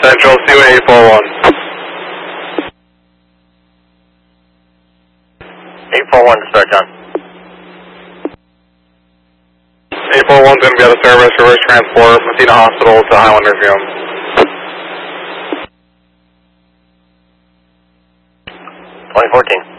Central, Seaway 841. 841 to start, John. 841 is going to be out of service, reverse transport, Messina Hospital to Highlander Field. 2014.